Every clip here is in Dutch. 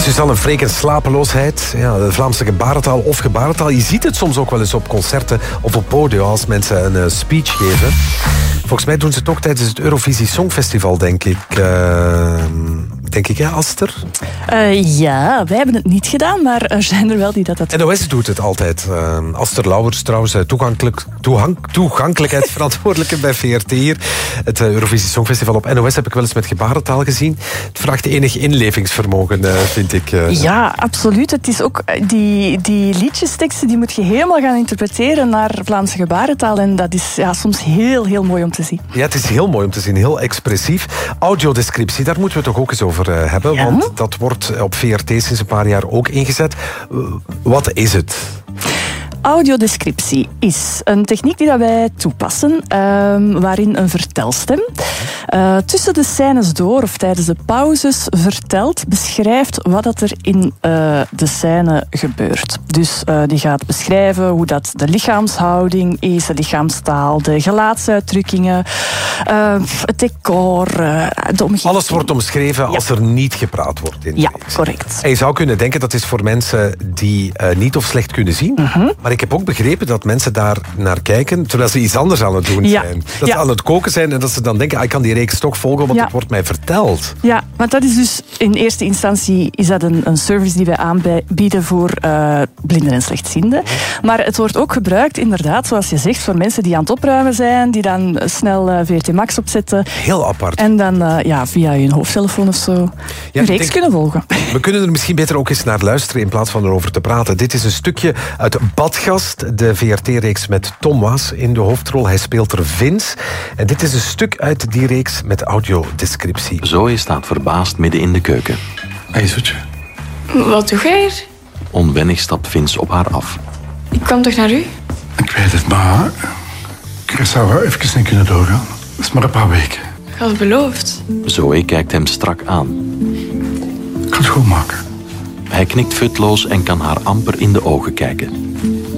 dus al een freak slapeloosheid. Ja, de Vlaamse gebarentaal of gebarentaal. Je ziet het soms ook wel eens op concerten of op podia als mensen een speech geven. Volgens mij doen ze het ook tijdens het Eurovisie Songfestival, denk ik. Denk ik, ja, Aster? Ja, wij hebben het niet gedaan, maar er zijn er wel die dat... NOS doet het altijd. Aster Lauwers trouwens, toegankelijkheidsverantwoordelijke bij VRT hier. Het Eurovisie Songfestival op NOS heb ik wel eens met gebarentaal gezien. Het vraagt enig inlevingsvermogen, vind ik. Ja, absoluut. Het is ook die liedjesteksten, die moet je helemaal gaan interpreteren naar Vlaamse gebarentaal. En dat is soms heel, heel mooi om te zien. Ja, het is heel mooi om te zien. Heel expressief. Audiodescriptie, daar moeten we het toch ook eens over hebben. Ja? Want dat wordt op VRT sinds een paar jaar ook ingezet. Wat is het? Audiodescriptie is een techniek die wij toepassen, waarin een vertelstem tussen de scènes door of tijdens de pauzes beschrijft wat er in de scène gebeurt. Dus die gaat beschrijven hoe dat de lichaamshouding is, de lichaamstaal, de gelaatsuitdrukkingen, het decor, de omgeving. Alles wordt omschreven als er niet gepraat wordt. Ja, correct. En je zou kunnen denken dat is voor mensen die niet of slecht kunnen zien. Maar ik heb ook begrepen dat mensen daar naar kijken terwijl ze iets anders aan het doen zijn. Dat ze aan het koken zijn en dat ze dan denken, ik kan die reeks toch volgen, want het wordt mij verteld. Ja, want dat is dus in eerste instantie is dat een service die wij aanbieden voor blinden en slechtzienden. Maar het wordt ook gebruikt, inderdaad, zoals je zegt, voor mensen die aan het opruimen zijn, die dan snel VRT Max opzetten. Heel apart. En dan via hun hoofdtelefoon of zo een reeks kunnen volgen. We kunnen er misschien beter ook eens naar luisteren in plaats van erover te praten. Dit is een stukje uit Badgast, de VRT-reeks met Tom Waas in de hoofdrol. Hij speelt er Vince. En dit is een stuk uit die reeks met audiodescriptie. Zoe staat verbaasd midden in de keuken. Hey, zoetje. Wat doe jij hier? Onwennig stapt Vince op haar af. Ik kwam toch naar u? Ik weet het, maar ik zou even niet kunnen doorgaan. Dat is maar een paar weken. Ik had beloofd. Zoe kijkt hem strak aan. Ik ga het goed maken. Hij knikt futloos en kan haar amper in de ogen kijken.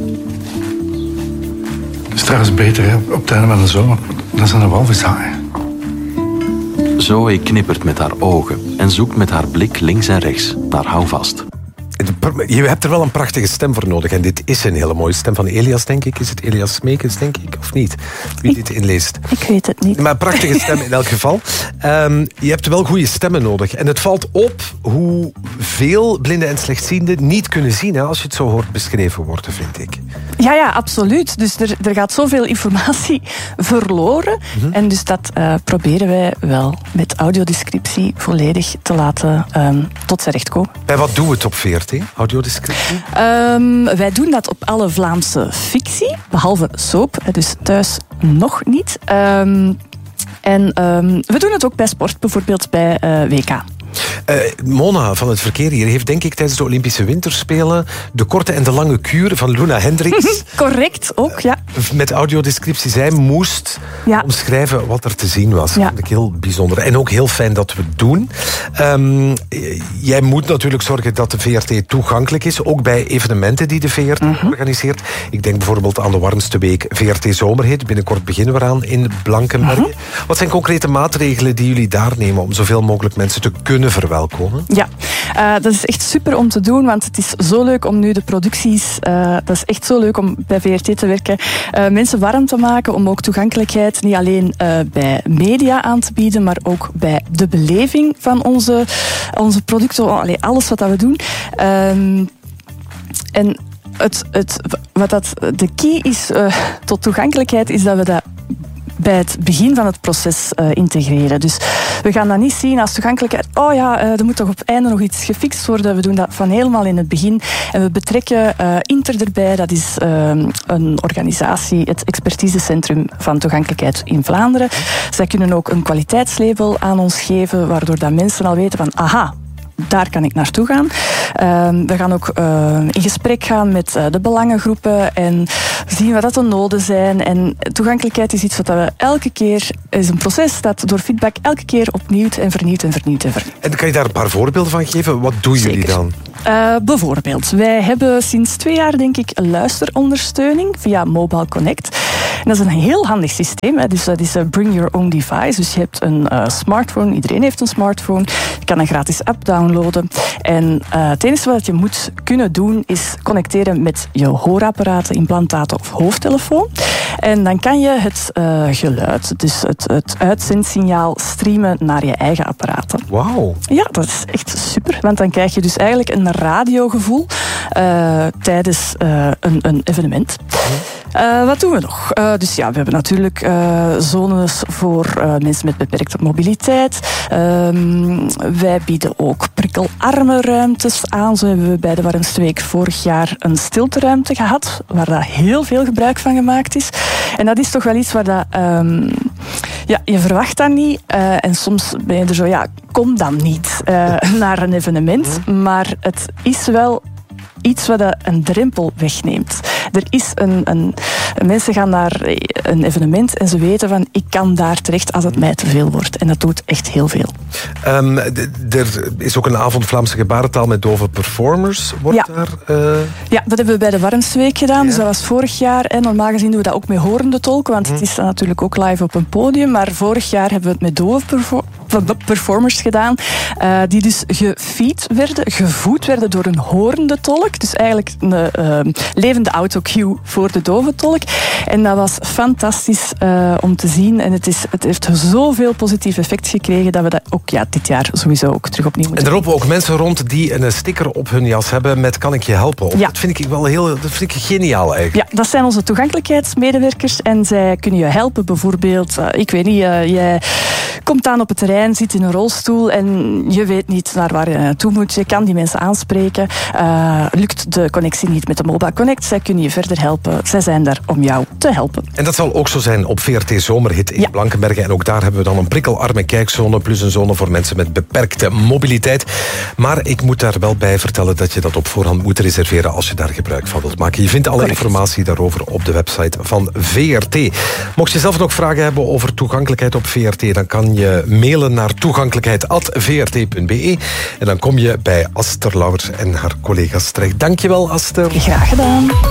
Het is trouwens beter hè, op het einde van de zomer. Dan zijn er walvishaaien. Zoe knippert met haar ogen en zoekt met haar blik links en rechts naar houvast. Je hebt er wel een prachtige stem voor nodig. En dit is een hele mooie stem van Elias, denk ik. Is het Elias Smekens, denk ik, of niet? Wie dit inleest. Ik weet het niet. Maar een prachtige stem in elk geval. Je hebt wel goede stemmen nodig. En het valt op hoe veel blinden en slechtzienden niet kunnen zien, hè, als je het zo hoort beschreven worden, vind ik. Ja, absoluut. Dus er gaat zoveel informatie verloren. En dus dat proberen wij wel met audiodescriptie volledig te laten tot zijn recht komen. Bij wat doen we het op VRT? Audiodescriptie? Wij doen dat op alle Vlaamse fictie, behalve soap, dus thuis nog niet. En we doen het ook bij sport, bijvoorbeeld bij WK. Mona van het verkeer hier heeft denk ik tijdens de Olympische Winterspelen de korte en de lange kuur van Luna Hendricks. Correct, ook, ja. Met audiodescriptie. Zij moest omschrijven wat er te zien was. Dat vond ik heel bijzonder. En ook heel fijn dat we het doen. Jij moet natuurlijk zorgen dat de VRT toegankelijk is. Ook bij evenementen die de VRT organiseert. Ik denk bijvoorbeeld aan de warmste week VRT Zomerhit. Binnenkort beginnen we eraan in Blankenberge. Wat zijn concrete maatregelen die jullie daar nemen om zoveel mogelijk mensen te kunnen verwelkomen? Ja, dat is echt super om te doen, want het is zo leuk om nu de producties, dat is echt zo leuk om bij VRT te werken, mensen warm te maken, om ook toegankelijkheid niet alleen bij media aan te bieden, maar ook bij de beleving van onze producten, alles wat we doen. En de key is tot toegankelijkheid, is dat we dat bij het begin van het proces integreren. Dus we gaan dat niet zien als toegankelijkheid. Er moet toch op het einde nog iets gefixt worden. We doen dat van helemaal in het begin. En we betrekken Inter erbij. Dat is een organisatie, het expertisecentrum van toegankelijkheid in Vlaanderen. Zij kunnen ook een kwaliteitslabel aan ons geven, waardoor dat mensen al weten van, aha, daar kan ik naartoe gaan. We gaan ook in gesprek gaan met de belangengroepen en zien wat de noden zijn. En toegankelijkheid is iets wat we elke keer, is een proces dat door feedback elke keer opnieuw en vernieuwd. En kan je daar een paar voorbeelden van geven? Wat doen jullie dan? Bijvoorbeeld, wij hebben sinds 2 jaar denk ik luisterondersteuning via Mobile Connect. En dat is een heel handig systeem. Hè. Dus dat is bring your own device. Dus je hebt een smartphone. Iedereen heeft een smartphone. Je kan een gratis app downloaden. En het enige wat je moet kunnen doen is connecteren met je hoorapparaten, implantaten of hoofdtelefoon. En dan kan je het geluid, dus het uitzendsignaal, streamen naar je eigen apparaten. Wauw. Ja, dat is echt super. Want dan krijg je dus eigenlijk een radiogevoel tijdens een evenement. Wat doen we nog? Dus ja, we hebben natuurlijk zones voor mensen met beperkte mobiliteit. Wij bieden ook prikkelarme ruimtes aan. Zo hebben we bij de Warmste Week vorig jaar een stilteruimte gehad, waar daar heel veel gebruik van gemaakt is. En dat is toch wel iets waar dat, je verwacht dat niet. En soms ben je er zo, kom dan niet naar een evenement. Maar het is wel iets wat een drempel wegneemt. Er is mensen gaan naar een evenement en ze weten van, ik kan daar terecht als het mij te veel wordt. En dat doet echt heel veel. Er is ook een avond Vlaamse gebarentaal met dove performers. Ja, dat hebben we bij de Warmste Week gedaan. Ja. Dus dat was vorig jaar. En normaal gezien doen we dat ook met horende tolken, want het is dan natuurlijk ook live op een podium. Maar vorig jaar hebben we het met dove performers gedaan, die dus gevoed werden door een horende tolk. Dus eigenlijk een levende autocue voor de dove tolk. En dat was fantastisch om te zien. En het heeft zoveel positief effect gekregen dat we dat ook dit jaar sowieso ook terug opnieuw moeten doen. En er lopen ook mensen rond die een sticker op hun jas hebben met kan ik je helpen? Ja. Dat vind ik geniaal eigenlijk. Ja, dat zijn onze toegankelijkheidsmedewerkers en zij kunnen je helpen. Bijvoorbeeld, ik weet niet, jij komt aan op het terrein, zit in een rolstoel en je weet niet naar waar je naartoe moet. Je kan die mensen aanspreken. Lukt de connectie niet met de Mobile Connect, zij kunnen je verder helpen. Zij zijn daar om jou te helpen. En dat zal ook zo zijn op VRT Zomerhit in Blankenberge. En ook daar hebben we dan een prikkelarme kijkzone plus een zone voor mensen met beperkte mobiliteit. Maar ik moet daar wel bij vertellen dat je dat op voorhand moet reserveren als je daar gebruik van wilt maken. Je vindt alle informatie daarover op de website van VRT. Mocht je zelf nog vragen hebben over toegankelijkheid op VRT, dan kan je mailen naar toegankelijkheid@vrt.be. En dan kom je bij Aster Lauwers en haar collega's terecht. Dankjewel, Aster. Graag gedaan.